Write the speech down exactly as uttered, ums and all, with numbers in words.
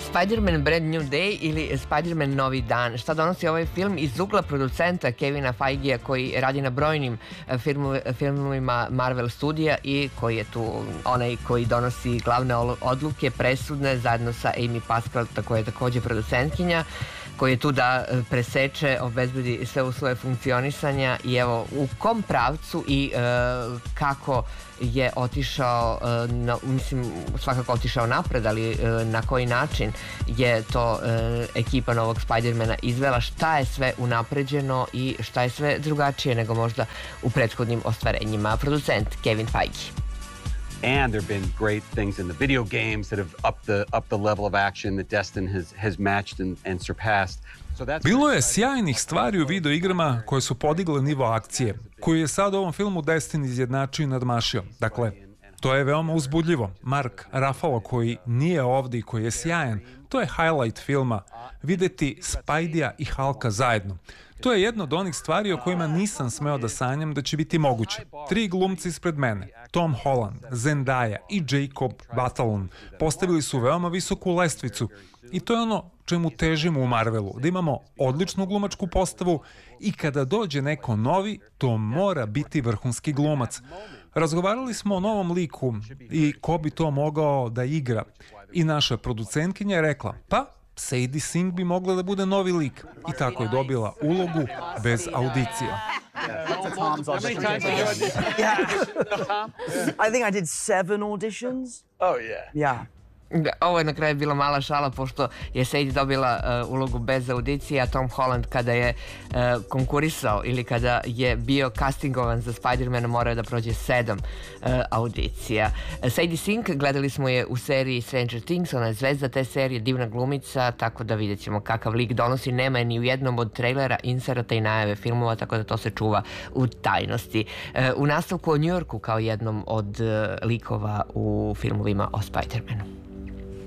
Spider-Man Brand New Day ili Spider-Man Novi dan. Šta donosi ovaj film iz ugla producenta Kevina Feigea koji radi na brojnim filmu, filmovima Marvel studija i koji je tu onaj koji donosi glavne odluke, presudne, zajedno sa Amy Pascal, koja je takođe producentkinja, koji je tu da preseče, obezbedi sve u svoje funkcionisanja i evo u kom pravcu i e, kako je otišao, e, na, mislim svakako otišao napred, ali e, na koji način je to e, ekipa novog Spider-mana izvela, šta je sve unapređeno i šta je sve drugačije nego možda u prethodnim ostvarenjima. Producent Kevin Feige. And there have been great things in the video games that have upped the up the level of action that Destin has has matched and, and surpassed. So that's Bilo je sjajnih stvari u video igrama koje su podigle nivo akcije, koju je sad u ovom filmu Destin izjednačio i nadmašio. Dakle, to je veoma uzbudljivo. Mark Ruffalo, koji nije ovde i koji je sjajan, to je highlight filma. Videti Spidey-a i Hulka zajedno. To je jedna od onih stvari o kojima nisam smeo da sanjam da će biti moguće. Tri glumci ispred mene, Tom Holland, Zendaya i Jacob Batalon, postavili su veoma visoku lestvicu i to je ono čemu težimo u Marvelu, da imamo odličnu glumačku postavu i kada dođe neko novi, to mora biti vrhunski glumac. Razgovarali smo o novom liku i ko bi to mogao da igra i naša producentkinja je rekla, pa Sadie Sink bi mogla da bude novi lik i tako je dobila ulogu bez audicija. I think I did seven auditions. Oh yeah. Yeah. Ovo je na kraju bila mala šala pošto je Sadie dobila uh, ulogu bez audicije, a Tom Holland kada je uh, konkurisao ili kada je bio castingovan za Spider-mana morao da prođe sedam uh, audicija. Uh, Sadie Sink gledali smo je u seriji Stranger Things, ona je zvezda te serije, divna glumica, tako da vidjet ćemo kakav lik donosi. Nema je ni u jednom od trailera, inserata i najave filmova, tako da to se čuva u tajnosti. Uh, u nastavku o New Yorku kao jednom od uh, likova u filmovima o Spider-manu.